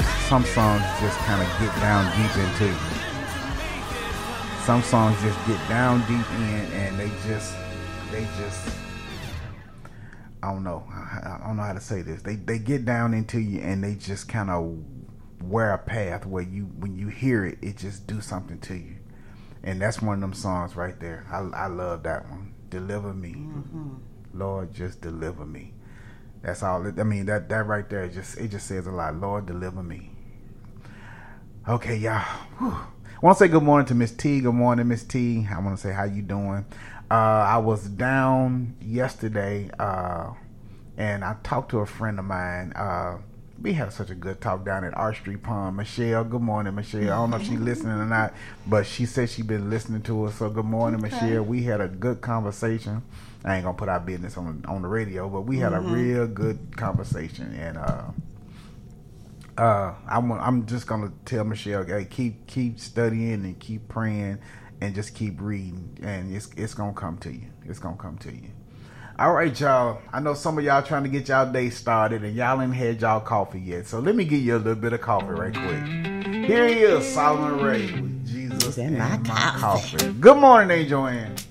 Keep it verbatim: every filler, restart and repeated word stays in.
some songs just kind of get down deep into you. Some songs just get down deep in, and they just, they just, I don't know, I don't know how to say this. They they get down into you, and they just kind of wear a path where you, when you hear it, it just do something to you. And that's one of them songs right there. I I love that one. Deliver me, mm-hmm. Lord, just deliver me. That's all. I mean, that that right there just it just says a lot. Lord, deliver me. Okay, y'all. Whew. I want to say good morning to Miss T. Good morning, Miss T. I want to say how you doing. Uh, I was down yesterday, uh, and I talked to a friend of mine. Uh, we had such a good talk down at Arch Street Pond. Michelle, good morning, Michelle. I don't know if she's listening or not, but she said she's been listening to us. So good morning, okay. Michelle. We had a good conversation. I ain't gonna put our business on on the radio, but we had mm-hmm. a real good conversation, and uh, uh, I'm I'm just gonna tell Michelle, hey, keep keep studying and keep praying, and just keep reading, and it's it's gonna come to you. It's gonna come to you. All right, y'all. I know some of y'all trying to get y'all day started, and y'all ain't had y'all coffee yet. So let me give you a little bit of coffee right quick. Here he is, Solomon Ray with Jesus and my, my coffee. coffee. Good morning, A. Joanne.